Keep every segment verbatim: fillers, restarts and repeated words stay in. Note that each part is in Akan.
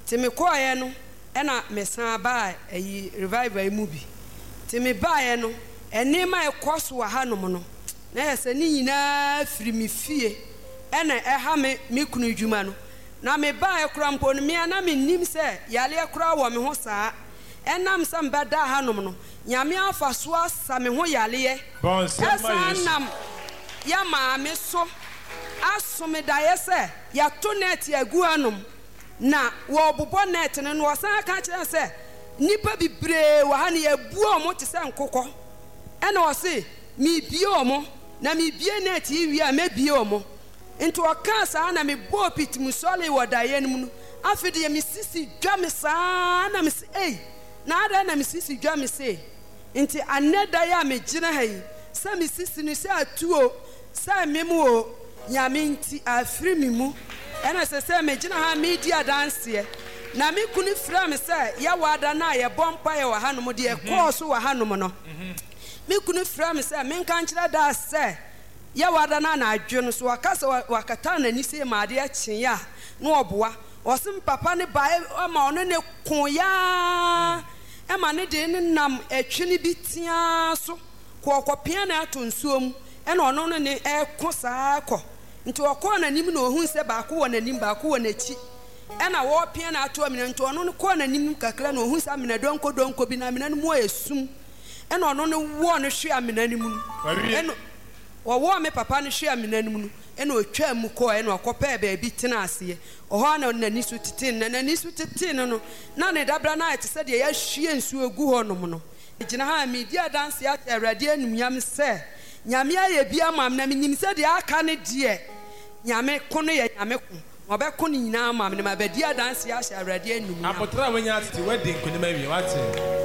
Ti me koye no ena me san ba ayi revival mu bi. Ti me bae no enema ekoso wa hanom no. Na yese ni nyina firi me fie ena eha me me kunu dwuma no. Na me bae kura mpo no me na me nim se yale kura wo me ho saa. Enam sam bada hanom no. Nyame afa so asa me ho yale ye. Bon sema nam ya ma me so asome da yese ya to net ya gu anom. Na wo bobo net no no san ka kire se nipa bibre wa ha ne ya bu omo te se nkokọ e na o se mi bie omo na mi bie net yi wi a me bie omo nti o ka sa na me bo pit mu sole wo da ye nmu no afide ya mi sisi dwa me sa na me se ei na ada na mi sisi dwa me se nti aneda ya me gina ha yi se mi sisi ni se atuo se memu o nyame nti afiri mi mu ena se se me gina ha media dance na me kunu fra me se ya wada na ye bompa ye wa hanom de e course wa hanom no me kunu fra me se me nka nkira da se ya wada na na adwo no so wakasa wakata na ni se ma de akyen ya na oboa osim papa ne ba ma ono ne kun ya e ma ne de ne nam etwene bi tia so kokopia na ato nsuom e na ono no ne e ko saa ko nti okọ na nim na ohun se ba ko wọ na nim ba ko wọ na chi e na wo pia na ato amina nti ono no ko na nim kakra na ohun se amina donko donko bi na amina no mo esum e na ono no wo no hwe amina nim e no wo wo me papa no hwe amina nim no e na otwa mu ko e na okopa ba bi tena ase o ho na na nisu tete na na nisu tete no no na ne dabra na ate se de ya hwe nsu egu ho no mo no gina ha media dance ya awrade anum yam se nyame aye bia mam na menim se de aka ne de nyame kono ye nyame ko obe kono nyina mam ne mabadi dance ya awrade anum yam apotra wanya ati wedding kono ma wi wate.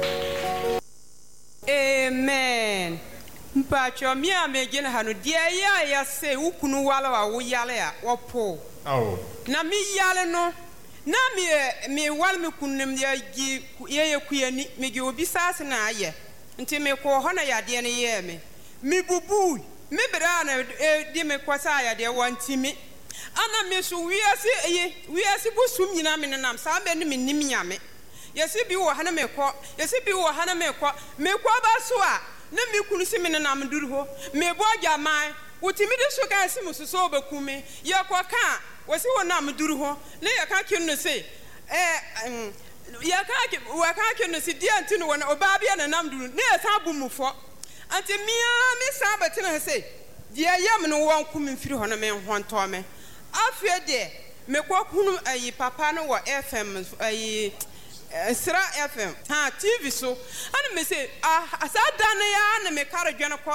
Amen. Mpacho mi amegena hanu dia ya ya se ukunu wala wa wo yale ya wopo. Awo. Na mi yale no na mi mi wal mi kunem ya gi ye kuyani mi gi obi sase na aye. Nti me ko ho na yade ne ye me. Mi bubu mi bra na di me kwasa ya de wantimi. Ana me so wiase eye wiase busum nyina me nam sa be ne me nim nyame. Yesi bi wo ha na me ko yesi bi wo ha na me ko me ko ba so a na me kunu si me na mduru ho me bo ajaman wotimi de so ka si mususo obakume ye ko ka wosi wo na mduru ho na ye ka kinu se eh ye ka ki wo ka kinu si dia ntinu wo na oba bia na namduru na ye sa bumufo anti mia me sa batina se dia yam no won kum mfiri ho na me honto me afie de me ko kunu ayi papa no wo F M ayi Sra F M ha T V so ana me say ah asada na ya na me kare dwene ko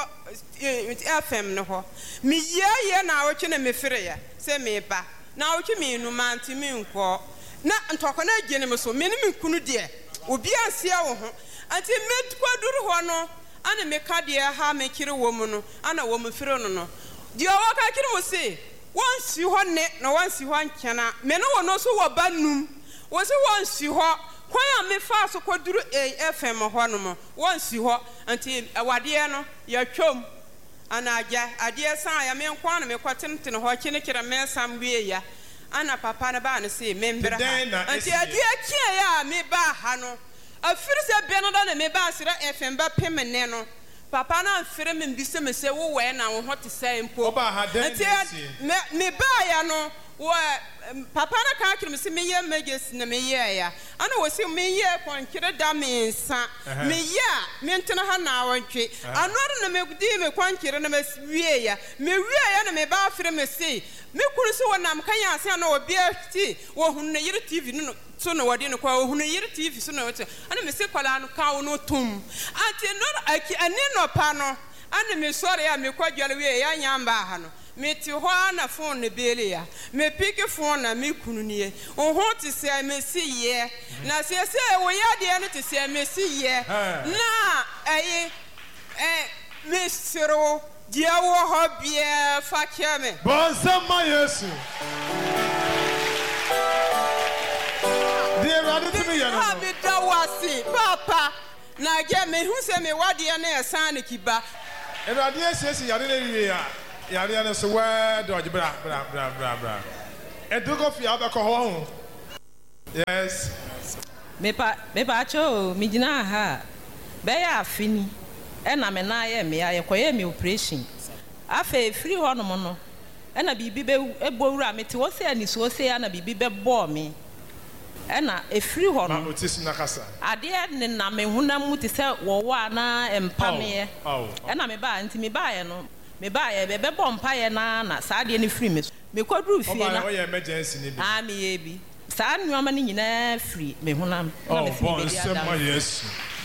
F M no ho me ye ye na awotwe na me fere ya se me ba na awotwe me nu manti me nko na ntoko na gye ne me so me ne me kunu de obi anse wo ho anti me kwaduru ho no ana me ka de ha me kire wo mu no ana wo me fere no no de o ka kire mo se won si ho ne na won si ho ankena me no wo no so wo ba num wo se won si ho Kwaya me fa so kwaduru F M ho no mo won si ho anti awade no ya twom ana agya ade san ya me nkwa no me kwatente no ho kine kira me sam wie ya ana papa na ba no se me mbra anti ade akia ya me ba ha no afiri se be no da na me ba sira F M ba pem ne no papa na afiri me mbise me se wo we na wo ho te sai mpo anti me me ba ya no wo papa na ka kire me se me ye meges na me ye ya ana wo se me ye kwankire da me nsa me ye me ntena ha na awantwe anoro na me gudi me kwankire na me wie ya me wie ya na me ba afire me se me kuru se wonam kan ya ase na obi ati wo hunu na yire T V no so na wode no kwa wo hunu yire T V so na wote ana me se kwala no ka wo no tum ati no aki ani no pa no ana me sore ya me kwadwale wie ya nyamba ha no me ti ho na phone ne bele ya me pick phone na me kunu nie o ho ti se me si ye na se se wo ya de no ti se me si ye na eh eh me siro dia wo ho bia fa kia me bonsama yesu dia radu ti me ya no ha me da wasi papa na ge me hu se me wade na esan ne kiba e radu esesi ya de ne ya yari ana so wa do bra bra bra bra bra e do go fi abako ho Yes. Mepa mepa cho mi gina ha. Be ya afini. E na me na ye me ya koye me operation. Afa free ho no mo no. E na bibi be ebowura me te wo se ani so se ya na bibi be bo me. E na e free ho no. Ma otis na kasa. Ade ne na me hunam mu te se wo wo ana empa me ye. Oh. E na me ba nti me ba ye no. Me ba ye be be bo mpa ye na na sa ade ne free me. Me kwadru fie na. Oba ye emergency ni bi. Ah me ye bi. Sa nnuama ni nyina free me hunam na me free be dia da. Yes.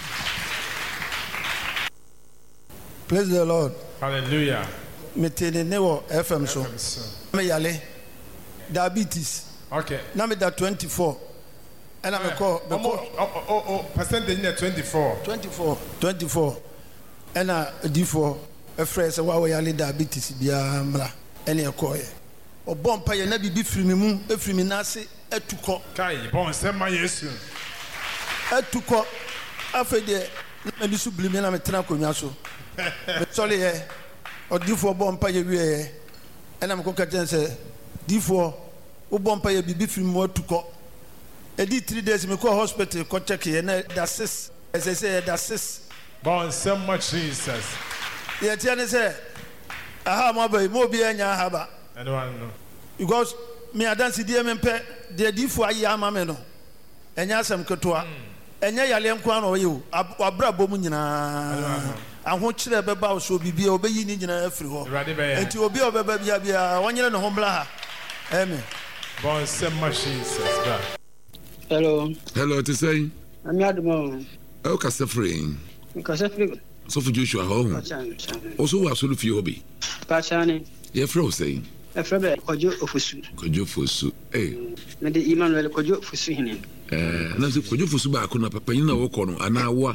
Praise the Lord. Hallelujah. Me tene ne wo F M so. Me yale diabetes. Okay. Na me da twenty-four. And I me call me call oh oh oh percentage na twenty-four. twenty-four. twenty-four. And I D four a friend say wa we yale diabetes bia mra. Ene e call ye. O bompa ye na bibi firi me mu, e firi me na ase etuko. Kai bon sema Yesu. Etuko. Afa de na bi su blimi na me tena konwa so. Me sorry ye. O D four bompa ye wie ye. Ena me ko ka ten say D four o bompa ye bibi firi me etuko. E di three days me ko hospital ko check ye na da six. As I say da six. Bon sema Jesus. Ye tiane say aha mo ba mo bi anya aha ba. Anyone know? Because me adansi die me pɛ de difo ayi ama me no enya asɛm ketewa enya yale nko ano ye o abra bom nyinaa aho kyerɛ bɛba so bibia obeyi ni nyinaa afiri hɔ enti obi a obɛba bia bia wonyere ne ho mbla ha amen. Bon sema Jesus bra. Hello. Hello, to say. I'm Admo. Oh, Casafree. Casafree. So for Joshua home. Also, we absolutely few hobby. Pachani. Yeah, frozen. A friend, Kojo Ofusu. Kojo Fusu. Eh. Mede Emmanuel Kojo Fusu hine. Eh, na se Kojo Fusu ba ko na papa yin na wo ko no ana wa.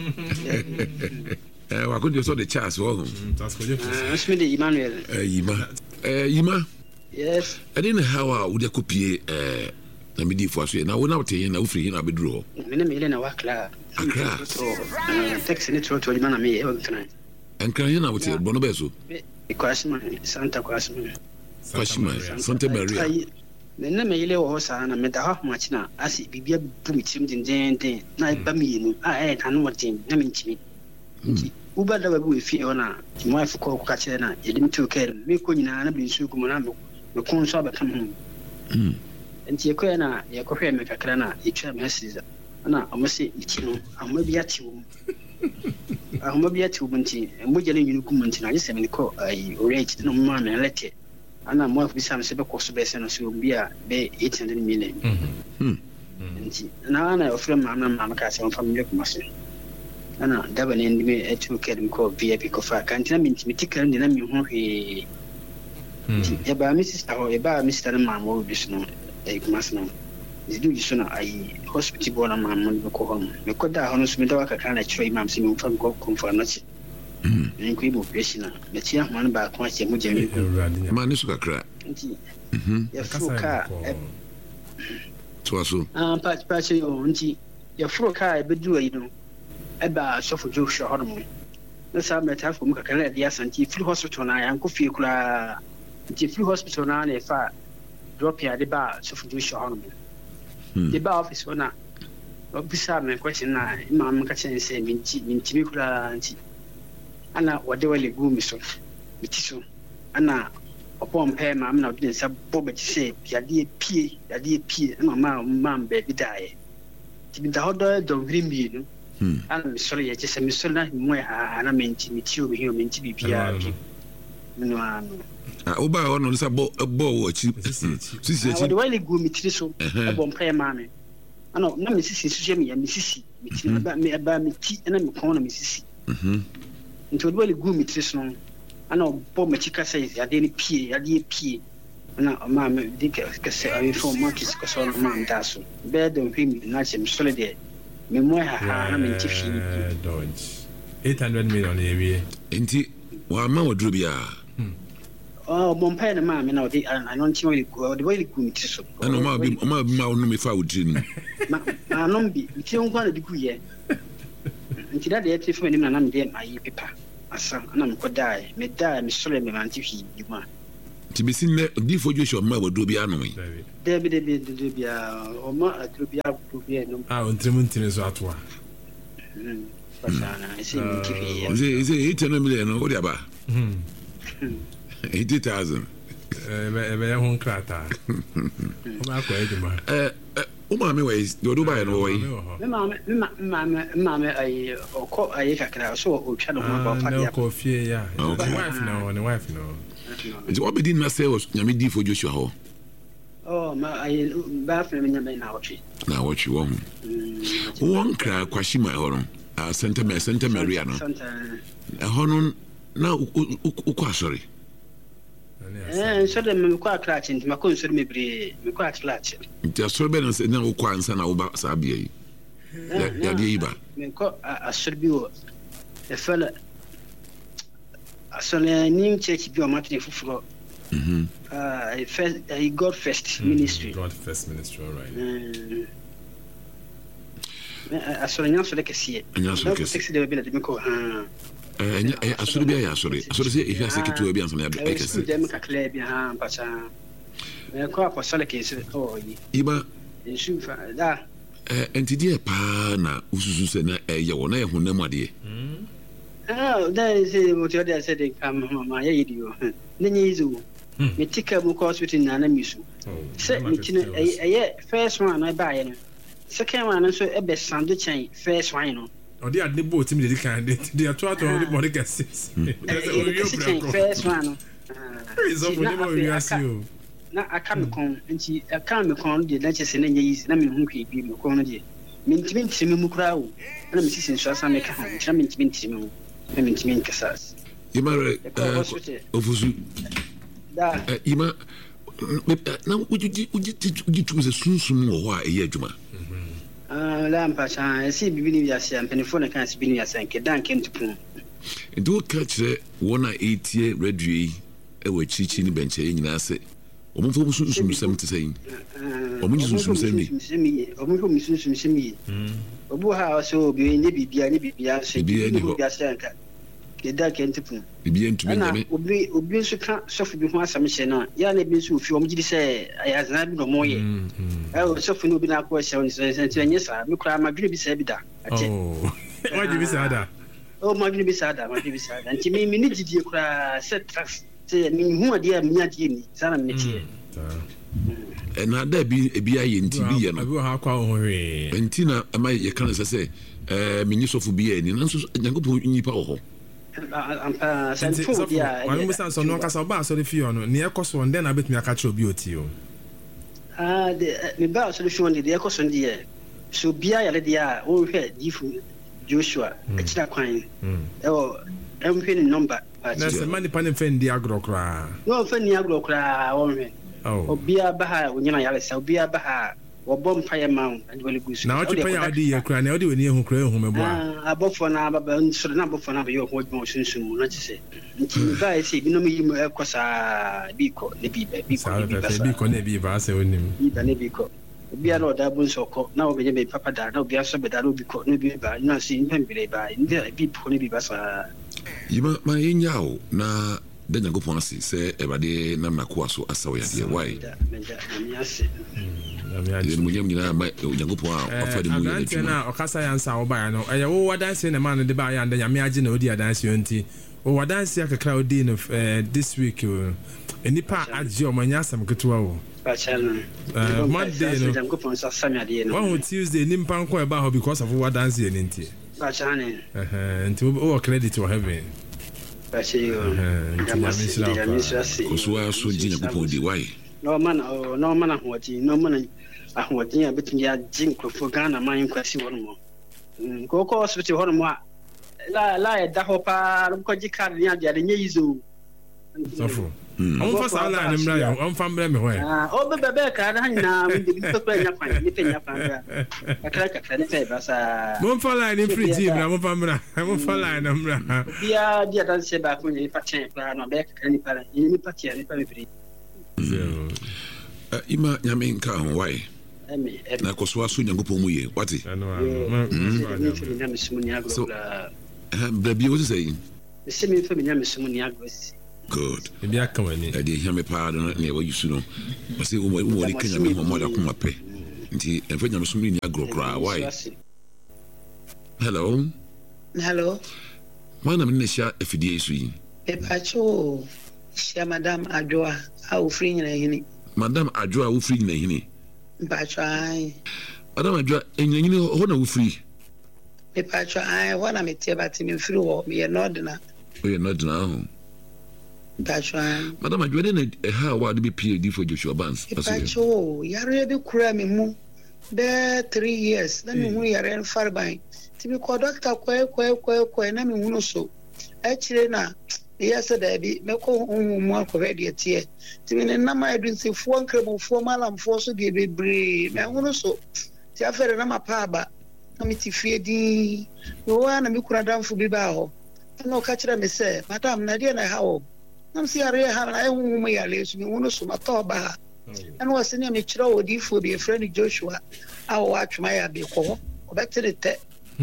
Eh, wa ko de so the chance wo ho. That's Kojo Fusu. Ah, Mede Emmanuel. Eh, Yima. Eh, Yima. Yes. I didn't how I would copy eh na me di fo so na wo na wo te yin na wo firi yin na beduro. Me na me ile na wa kla. Akra. Taxi ni tro tro na me e wo kana. Enkra yin na wo te bono be so. Kwasima Santa Kwasima. Kwasima Santa Maria. Me na me ile wo sa na me da ha ma china asi bibia bu mitim den den den na ba mi nu a e kan wo den na me nchimi. Uba da ba bu fi e ona mo afi ko ko ka kire na yedim tu care me ko nyina na bi nsu ku mo na me ko nso abaka mu. Mm. Enti e ko na ye ko hwe me kakra na e twa me asiza. Na amase ichi no amma bi ati wo. Ahoma bi ati wo nti mo gele nyinu ku mo nti na yese me ko ai rate no ma me lete. Ana mo afi sam se be ko so be se no so bi a be eight hundred million. Mhm. Nti na na ofre ma na ma ka se on family ku mase. Ana daba ne ndi me etu kedem ko V I P ko fa kan tina minti mitikam ni na mi ho hwe. Nti e ba mi sister ho e ba mi sister na ma mo bi so no e ku mase no. Zidu jiso na ai hospital bona ma mo ko ho. Me ko da ho no so me da waka kana chiro imam se me fam ko ko fa no chi. Mhm. Nko ibo operation na me tia ho na ba ko ache mo jemi. Ma ni so kakra. Nti. Mhm. Ya fuka To aso. Ah pa pa che o nti ya fuka e bedu ayi no. E ba sofo Joshua ho no. Na sa me ta fo mu kakra dia santi free hospital na ya nko fie kula. Nti free hospital na na fa drop ya de ba sofo Joshua ho no. The bar office one, beside my question, Mamma Catchin say, Minty, Minty, Anti Anna, whatever you go, Miss Mitiso Anna, upon pair, Mamma, didn't sub Bobbet say, Yadia P, Yadia P, and my mam baby die. The other don't bring me, I'm sorry, I just am sorry, and I mean to meet you, human to be P R. No, Oba ono nsa bo bo wachi sisi achi the way go mitiri so ebo mpae mame ano na misisi so me ya misisi mitiri ba me ba miti na me kon na misisi mhm nti the way go mitiri so no ana bo machika sai ya de ni pie ya de pie na mame de ka se ayi fo market ko so na mam da so be don him na che me sole de me mo ha ha na me nti fi dodge eight hundred million ewie nti wa ma wadru bia. Oh, mon père and mamma, now they are not the way they could so. I know my my no me fa udin. Ma non be, we don't want to degree. Until that day, if when I'm there, my paper, a son, and I'm could die, may die, Miss Solomon, until he, you want. Tibisi ne difo Joshua ma wadu bi anu yi. Debi debi debi bi a o ma adru bi a du bi no. Ah, ontrim ntine so atoa. Mm. Pasana, isi mi kifi. Is it is it ten million no odi aba? Mhm. eighty thousand. Eh be ya hon krata. O ma ko eduma. Eh o ma me we do do buy no we. Me ma me ma ma ma me ai o ko ai kakra so o twa no ho ba fa dia. No ko fie ya. Wife no, ne wife no. Nti what be din na say was nyame di for Joshua ho. Oh ma ai ba fa me nyame na watchi. Na watchi wo. Won kra kwashima ho no. Ah Santa Maria Santa Maria no. Eh ho no na ukwa sorry. Eh so dem me kwa kra chin ma ko so me bre me kwa kra chin. Nti asoro be na na ukwa ansa na wo ba sa bia yi. Ya dia yi ba. Me ko asoro bi wo. E fela asole new church bi o matne fufuro. Mhm. Ah I first I God First Ministry. God First Ministry, all right. Eh asole nya so de kese. Nya so de kese de bi na de ko ha. Eh eh asole bi ya asole. Asole se e fiase ketu bi ansa na de kese. Dem ka kle bi ha pacha. Me ko apostolic kese o yi. Iba nsu fa da. Eh entidi e pa na ususu se na e ye wo na e honam ade. Mhm. Ah, that is what you are saying. Come, Mama, yeah, you do. Nenyizu. Me tika mu hospital na na misu. Say me tina eh first one I buy no. Second one so e be sando chain first one no. O dey at the boat me dey kan dey ato ato the body gases. First one. Is up with them we ask you. Na aka me kon nti aka me kon dey na chese na nyi na me hu kwe bi me kon no dey. Me ntimi ntimi mu kra wo. Na me sisi nso asa me ka ho. Na me ntimi ntimi mu. Me ntimi nkasas. Imare ofusu da ima na uji uji uji tuze sunsun wo ho a eye adwuma. Ah la mpacha esi bibini biase ampenifo na kan si bibini biase nke dan kentupu. Do catch one eighty radio e we chichi ni benche nyina se omo fo sunsun sem te sei omo nyi sunsun sem ni omo fo sunsun sem yi obu ha so obi ne bibia ne bibia so bibia biase anka da kentupu bibia ntumi nyame obi obi nso ka sofu bi ho asam hye na ya na bi nso ofi omo gidi se ayazana bi no moye eh sofu no bi na akọ hye on se se nye sa me kura madwene bi se bi da ate oh why bi sa da oh madwene bi sa da madwene bi sa da nti me me ni gidi kura set tracks se me hu ade a me ade ni sana me tie eh na da bi bi aye nti bi ye no abi ha kwa ho hwe nti na ama ye kan se se eh me nyi sofu bi ye ni nanso nyankopon nyipa wo ho ampa sanfo dia wanu musan so no kasa ba so de fi ono ne ekoso on den abetumi aka kire obi oti o ah de me ba so de fi on de ekoso ndi so bia ya le dia o hwe difu Joshua ekira kwan e o em hwe ni number na se mani pan fen di agro kra no fen ni agro kra o hwe o bia ba ha onyina ya le sa bia ba ha wo bom paye maun and wele gusu na o ti paye adi ye kra na o de we ni ehun kra ehun mebo ah abofo na baba nsoro na abofo na ba ye ho odwon sunsun mu na tse nti ba e se bi no mi mu ekosa bi ko ne bi ba bi ko ne bi ba bi ko ne bi ba se onim bi ba ne bi ko obi a na oda bu nso ko na obi be papa da na obi aso be da obi ko ne bi ba na si mpembere ba ndi bi ko ne bi ba sa yima ma yenyao na da Nyankopon ase se ebade na mako aso asawo ya de why ya mu nyam nyina ma Nyankopon a afa de mu ya de na okasa ya nsa wo ba no eye wo wadanse na man de ba ya nda nyame age na odi adanse yonti wo wadanse akakra odi no this week enipa age o manya asam ketewa wo Bachelor. Uh, Monday no. Nyankopon sa samade no. One Tuesday nimpa nko e ba ho because of wadanse ye nti. Bachelor. Eh nti wo credit wo heaven. Bachelor. Kosuwa so ji Nyankopon di why? No man no man ahwati no man ahwati ya betin ya jin krofo Ghana man kwasi won mo. Ko ko hospital hon mo la la ya da ho pa ko ji card ni ade nye yizo. Sofo. On fa sala na mra ya on fa mra me ho e. Ah o be be ka na na mi de bi ko nya kwan ni pe nya kwan. Akra ka ne pe ba sa. Mon fa line in free team na mon fa mra. Mon fa line na mra. Bia dia dan se ba ko ni pa chen pra no be ka ni pa ni pa chen ni pa me free. Ima nyame nka ho why? Emi na kosuwa so Nyankopon mu ye wati. So eh brabi wo say? Se me fa me nya me sumu ni agro. good ebi aka wani e dey hear me pa do na e wa yusu no o say o mo o ri kenya me mo da ko mape nti e fa nyame so mi ni agro kra why hello hello mana me ne sha afidie su yi e pa cho sha madam adwoa a o free nyina hini madam adwoa o free nyina hini pa cho ai madam adwoa enyina hini ho na o free e pa cho ai ho na me tie ba ti me free ho me no ordina o ye no ordina ho pa cho ai madam adwoa na e ha wa de be P H D for Joshua Barnes pa cho yare bi kura me mu be three years na me hu yare en farban ti bi ko doctor ko ko ko ko na me hu no so e kire na yes da bi me ko hu mu akọ de tie ti me na ma edun se fo nkremo fo malam fo so de bebre me hu no so ti afere na ma pa ba na mi ti fie di no wa na mi kura danfo bi ba ho na o ka kire me se madam na de na ha o na si are ha na e hu mu ya le so me hu no so ma to ba and was in me kire o di fo be friend Joshua a o atwuma ya be ko o be te te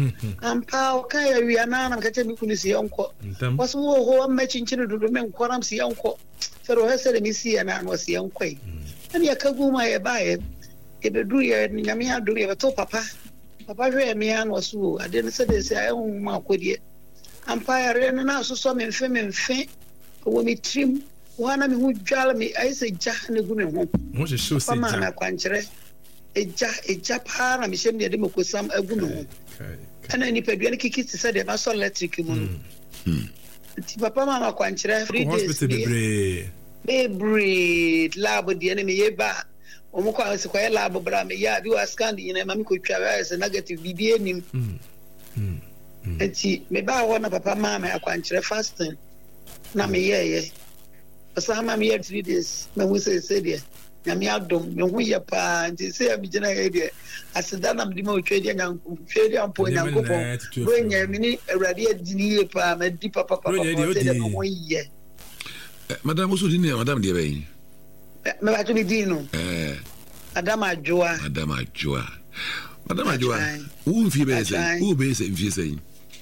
ampa o ka ya wi ana na ka che mi kunu si yanko wasu wo ho amma cincin dudu men koram si yanko fero hese de mi si ana no si yanko yi ani ya kaguma ya bae e be du ya nyame adu ya to papa papa hwe mi an wasu ade ne se de se ayi hu ma kodie ampa ya re na so so me mfe me mfe wo mi trim wana mi hu dwala mi ayi se ja ne gu me ho mo se show se ja ma kwanchere eja eja pa na mi shem de de mekosam agu me ho ana ni pedua ni kiki ti se de ma so electric mu no ti papa mama kwanchere free days hospital bebre bebre lab de ne me yeba o mo kwa se kwa lab bra me ya bi wa scan ni na ma mi ko twa wa se negative bibi enim mm enti me ba ho na papa mama akwanchere fasting na me ye ye asa ma me ye three days me hu se se de na me adom me hu ye pa nti se ya bi jina ye de aseda na me di ma otwe de nyan otwe de ampo nyan ko po bo nya me ni awrade adini ye pa ma di papa papa se de mo ye madam oso di ne madam de be me ba to bi di no eh madam adwoa madam adwoa madam adwoa u mfi be se u be se mfi se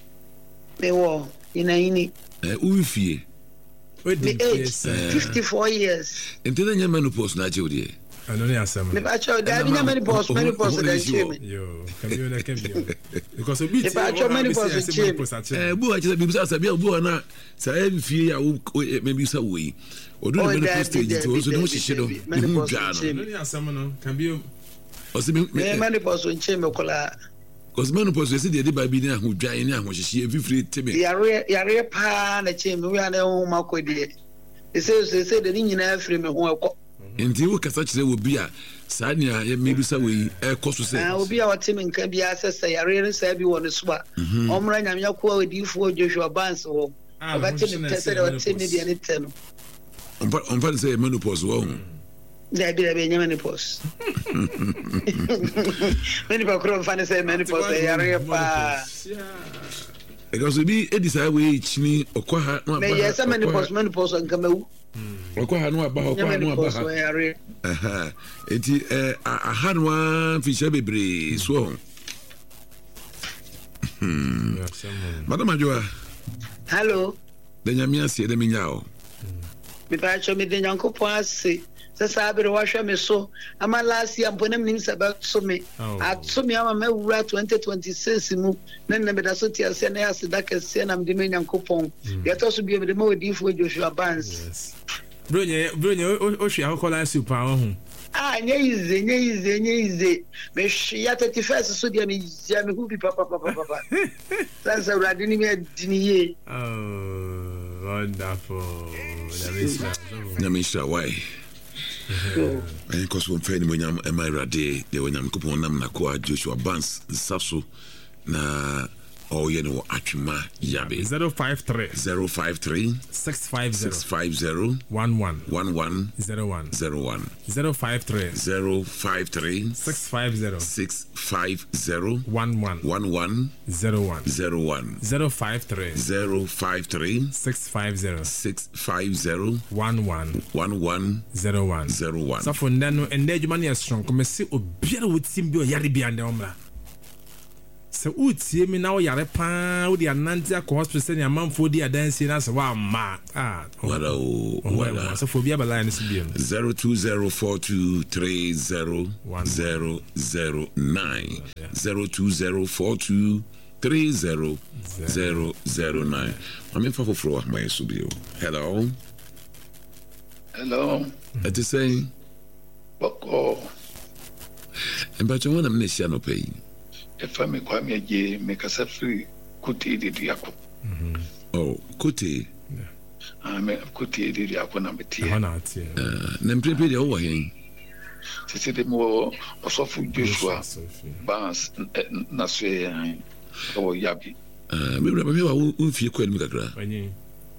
me wo ina ini eh u mfi the age fifty-four years enti na nyama no post na chewo de ano ne asem me ba chewo da bi nyama ni post many post da cheme yo can you na can you because obi ti ba chewo many post cheme eh bu a chese bi sa bi bu na sa e mfi ya me bi sa we odu na many post stage to so no hihye do ni hu dwa no ano ne asem no can be o se me many post cheme kola because men post say dey ba bi ni ahodwan ni ahohyehyɛ efifiri teme yare yare pa na cheme we ana ho makodi e say say say de nyina afiri me ho akɔ nti wo kasa kyerɛ wo bi a saa ni a me bi sa we e kɔ so say ah obi a wote me nka bi asesa yare ne sa bi wɔ ne so a ɔmra nyame yakɔ odifo Joshua Barnes ho ɔbɛte ne tese de wote ne de ne te no on on va say menopause wo da bi da be nyama ne post many people crow fan say many post yare pa because bi edisa we chini okwa no aba me yes many post many post nkamawu okwa ha no aba okwa no aba ha aha enti eh aha no fi sha bebre so madam adwoa hello de nyamia se de menyao me ba cho me de nyankopo ase sasa abere wahwe me so ama last year mponam nim saba so me atso me ama mewura twenty twenty-six mu na na me da so tia se na aseda kese na mde me nyankopon ye to so bi me de ma odifo Joshua Barnes bronye bronye o hwe akola super ho ah nye ize nye ize nye ize me hwe thirty-first so dia me ya me hu bi papa papa papa sasa urade ni me diniye oh wonderful Nyamisha Nyamisha why and cause one friend when I'm am I ready they when I'm kupon nam na ko Joshua Barnes saso na oh you know atwuma yabe zero five three zero five three six five zero six five zero one one one one zero one zero one zero five three zero five three six five zero six five zero one one one one zero one zero one zero five three zero five three six five zero six five zero one one one one zero one zero one. So for then and then you money strong come see obiara with team bi o yare bi ande omra sɛ wotie mi na woyare paa wode anante akɔ hospital sɛnea amanfoɔ di adansie no asɛ woamma wada o wada asɛfoɔ bi abalae no so bio no zero two zero four two three zero zero zero nine zero two zero four two three zero zero zero nine mamemfa foforɔ ma yɛ so bio hello hello ɛte sɛn bɔkɔ mpakyɛ hɔ nam na ahyia nɔpɛ yi ɛfa me Kwame Agye mekasa firi Kote Dediako. Oh, Kote. Ah, me Kote Dediako na metie. Ah, na tie. Ah, na mprepre de wo hen. Sisi de mo Osofo Joshua Barnes na so yan. O yabi. Ah, me bra me wa wo fie kwa ni kakra. Anyi.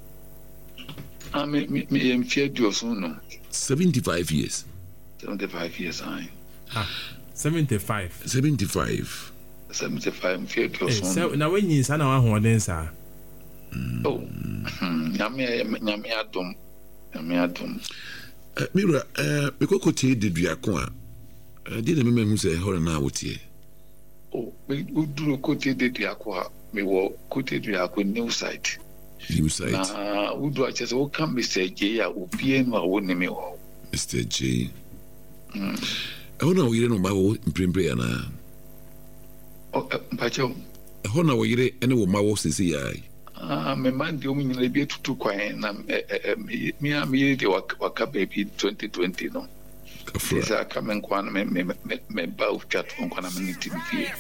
Ah, me me me fie dioso no. seventy-five years. seventy-five years ai. Ah, seventy-five. seventy-five. seventy-five fie dioso. So na when you sa na wa hoden sa. Oh. Nyame nyame adom. Nyame adom. Eh mira eh me Kote Dediako a. Eh di na me hu se hore na wotie. Oh, me uduro Kote Dediako a me wo Kote Dediako new site. New site. Na udu a chese wo kan Mister J a obie no a wo ne me wo. Mister J. Mm. Eh ona wo yire no ba wo mprempre ya na. Oh, mpacho. Eh ona wo yire ene wo ma wo sese ya. Ah, me man di o mi nyina bi tutu kwan na me me a me de waka baby twenty twenty no. Isa kamen kwan me me me ba u chat kwan na me tim fie.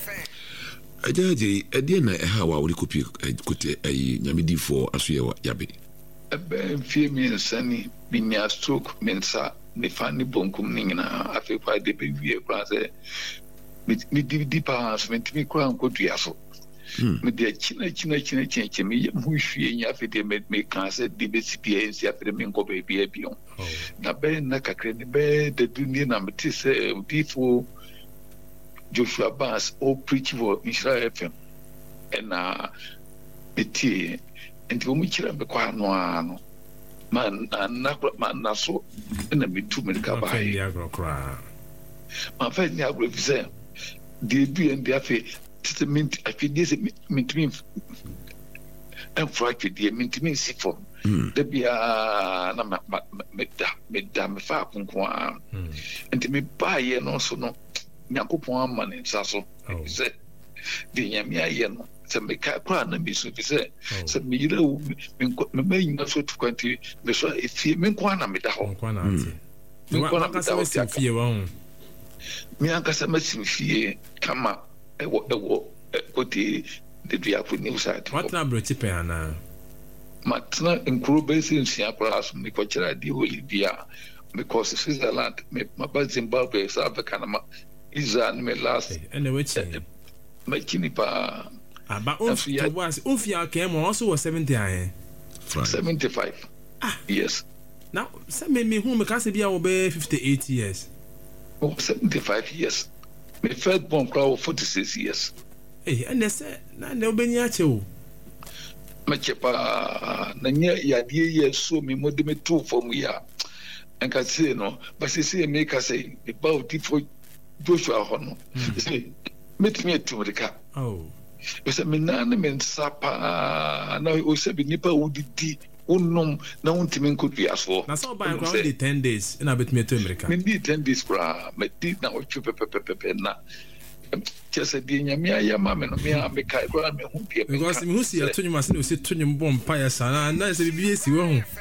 Ajaje ede na e ha wa wo kopi Kote ayi nyamedi for aso ye yabe. Ebe fie mi nsani mi nya stroke me nsa ne fani bonkum ni nyina afi kwa de be wie kwa se mi di di pa so me timi kwa nkodu aso. Me de china china china china china me mu hwie nya afi de me me kan se de be cps afi de me nko be bi abion. Na be na kakre ne be de dunia na me ti se before Joshua Barnes o preach for Israel F M and uh eti enti wo mu kira me kwa no ano man na man na so na me tu me ka ba yi agrokra ma fa ni agro fi se de bi en de afi titament afi de se mintimi en fracture de mintimi si for de bia na me da me da me fa kunko enti me ba ye no so no Nyakopon ama ne nsa so sɛ de nyame ayɛ no sɛ meka kora na bi so bi sɛ sɛ meyira wo me ma nyina so to kwanti me so efie me nko na meda hɔ nko na ate me nko na meda hɔ fie wa ho me ankasa masim fie kama ɛwɔ ɛwɔ Kote Dediako new site what na brochi pe ana matna nkuro bɛsi nsia kora so me kɔkyerɛ ade hɔ libia because Switzerland me maba Zimbabwe South Africa na Israel me last and the which me kini pa aba unfi was unfi akem also was seventy eh seventy-five ah yes now say me me hu me ka se bia wo be fifty-eight years oh seventy-five years me first born crowd forty-six years eh and they say na na obenya che o me chepa na nya ya die ye so me mode me two from ya enka say no but say me ka say about for Joshua hono say met me to America oh because me na na me sapa na o se bi nipa udidi unom na untimi nkodu aso na so by ground the ten days na bet me to America me di ten days pra me di na o chupe pepe pepe na just di nyame aya ma me no me America kra me hu pie because me hu si atonyum ase no se tonyum bom pa ya sana na se bi esi wo hu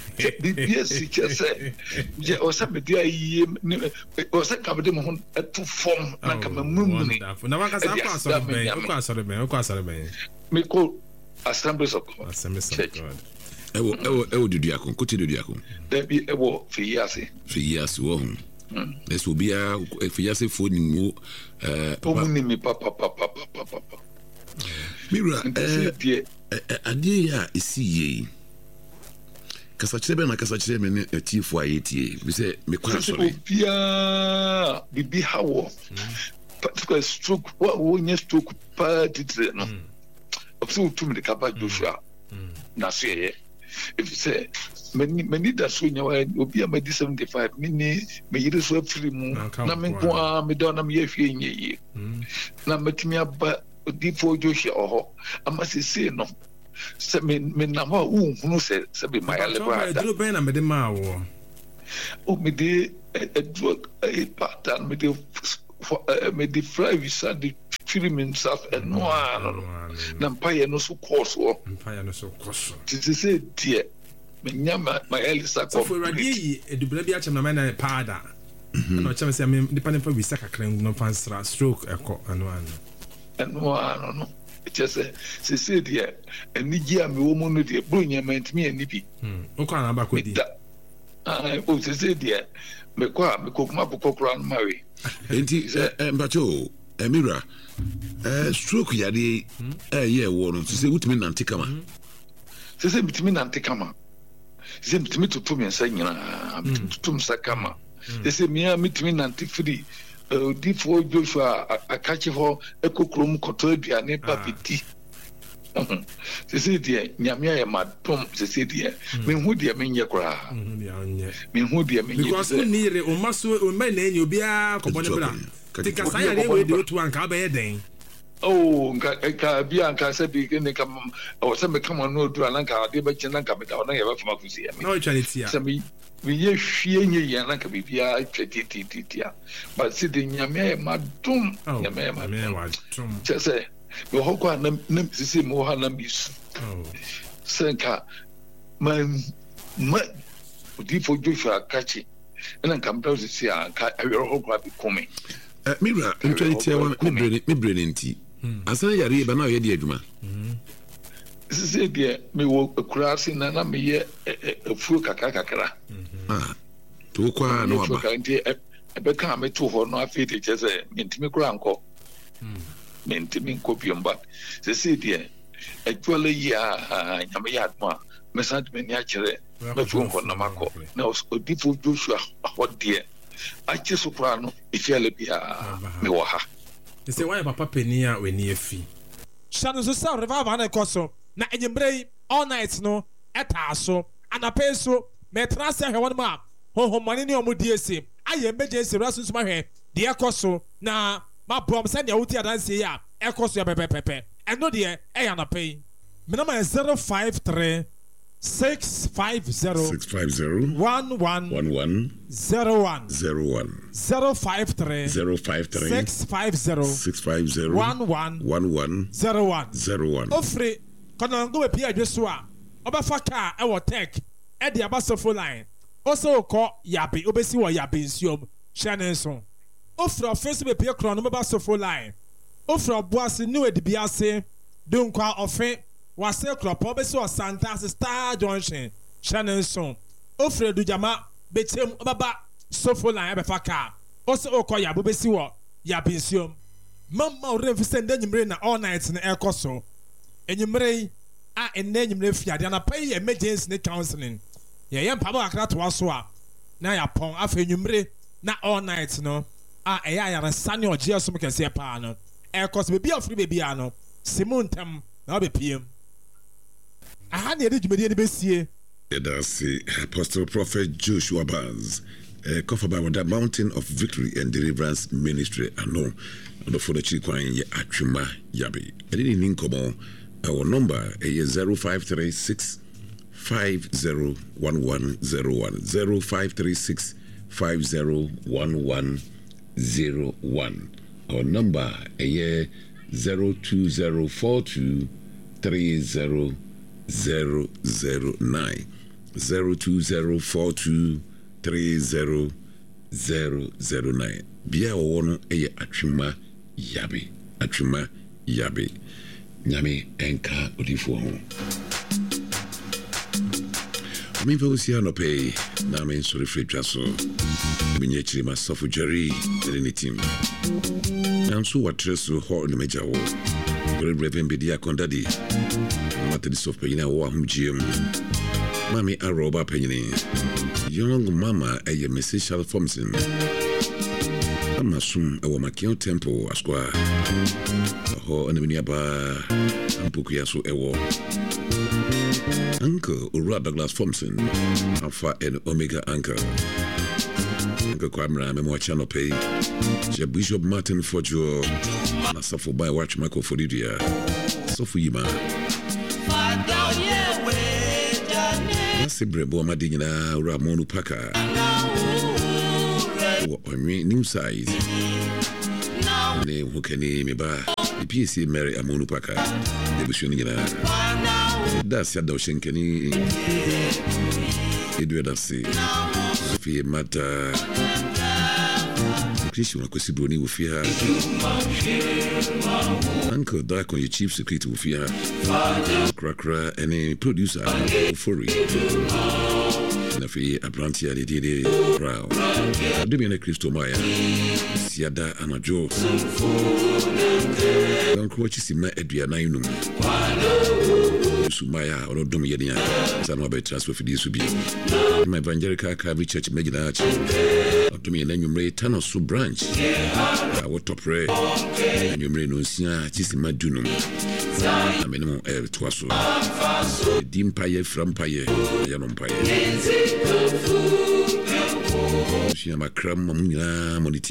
yes just say je o sa me dia yi o sa ka be mo hon to form na ka mamu ni na wa ka sa kwa so be o kwa so be o kwa so be me ko Assemblies of God Assemblies of God ewo ewo ewo Dediako Kote Dediako there be ewo fiyase fiyase wo hu eso bia fiyase fo ni mu eh papa ni mi papa papa papa papa mira eh ade ya esi ye kasa kyerebe na kasa kyerebe ne atiefo ayetie bi se me kwa sori bia bibi hawo particular stroke wa wo nye stroke pa titre no obso tum de kaba Joshua na so ye if say many many da so nya wa obi a medi seventy-five mini me yire so afiri mu na me ko a me da na me yefie nye yi na metimi aba odifo Joshua oho ama sese no se me me na ma unhunu se se be mayale ba da duro ben na me de ma wo o me de edro e pattern me de me de fly visa de film himself and no na mpaye no so course wo mpaye no so course ti se tie me nyama mayale sa ko for radi edubla bi achem na me na pada no chem se me dependent for visa kakra no fansra stroke eko ano ano ano ano no just se se dia eni gi a me wo mu no dia bro nyama ntimi ani bi hm o kwa na ba ko di ah o se se dia me kwa me ko kuma bokokro no mawe enti eh mbacho emira eh stroke yade eh ye wo no se utimi nante kama se se bitimi nante kama se bitimi tutu me nsa nyina bitimi tutu msa kama se se mia mitimi nante firi odifo Joshua akache ho ekokrom koto aduane papiti se se die nyame ya madom se se die me hu die me nye kora me hu die me nye because ni re o maso o me na enye obi a kobone bra tika saya re we de otu anka ba ye den oh nka ka bia nka se bi ne ka o se me kama no odu anka de ba chena nka me da ona ye ba fama kusi ya me no chanitia se me we ye hwie nye ya na ka bibia tweti ti ti ti but se de nyame ma dum nyame ma dum se we ho kwa na na sisi mo ha na bisu se ka man ma odifo Joshua kachi na nka mpa sisi a ka awero ho kwa bi kome eh mira ntwani tia wa me brene me brene nti asan yare ba na ye di adwuma sisi de me wo kurasi na na me ye afuo kakra kakra ah to kwa no aba nti ebe ka me to ho no afiti chese ntimi kura anko ntimi nko biomba sisi de actually ya nyame ya adma message me ni akere me fu ho na mako na odifo Joshua hodie ache so kura no ifiale bia me wo ha se why papa penia we ni afi shanu so sa revival na ekoso na enyembrei all night no etaaso anapeso metra se hwe ma hohomane ne omudi ese aye emergency rasunsu ma hwe de ekoso na ma bom se ne wuti adanse ya ekoso ya pepepepe eno de e ya na pay minama zero five three six five zero six five zero one one one one zero one zero one zero five three zero five three six five zero six five zero one one one one zero one zero one ofre kono ngo be pia dweso a obafa car e wo tech e de abasofo line oso ko yabe obesi wo yabe nsuom hye so ofre ofense be pia kro no abasofo line ofre oboase ni wedi ase dunkwa ofe wase kro po obesi o Santa Star Junction hye so ofre dujama betem obaba sofo line be fa car oso ko yabe obesi wo yabe nsuom mama o refuse ndanyimre na all night na ekoso enyimre a enne enyimre fiade na pay emergency ne counseling ye ye mpaba akra to aso a na ya pon afa enyimre na all night no a eya ya sane oje aso mkese pa no ekoso bebi afri bebi ano simuntem na obepiem aha ne de dwumedi ne besie that's Apostle Prophet Joshua Baz uh, covered by the Mountain of Victory and Deliverance Ministry ano no for the chikwan ye atwuma yabe edini ninkomo our number is zero five three six five zero one one zero one zero five three six five zero one one zero one. Our number is zero two zero four two three zero zero zero nine zero two zero four two three zero zero zero nine. Bia wono eye atwuma yabe atwuma yabe nyame enka odifo ho mi fa usia no pay na me so refre twaso mi nyechiri masofo Jerry ne team nanso watreso ho ne mejawo reverend bedia kondadi matedi sof payina wo ahumjiem mami aroba panyini young mama eye message Thompson amasum ewo Makio Temple askwa ho anabini aba ampuku yaso ewo Uncle Ura Douglas Thompson Alpha and Omega Uncle Kwamra Memo Channel Pay, Bishop Martin Fojo, and Suffer by Watch Michael Foridia, Sofuyima. Sibre Boma Dina Ramonu Paka, new size. Name who can name me by the P C Mary Amonu Paka, the Bushunina. That's Yado Shinkani. Edward C. Sophia Mata Christian Kwesibroni Wufia Uncle Dark on your chief secret Wufia Crackra and a producer Ufori Nafi Abrantia de Dede Brown Demiana Christo Maya Siada Anajo Uncle Chisima Edriana Inum Sumaya or Domiania Sanobe transfer for this will be my Evangelical Calvary Church Megina Domian Numre Tanosu branch our top ray and Numre Nusia Chisima Dunum a minimum air twaso Dim Paye from Paye Yanom Paye Shama Cram Moniti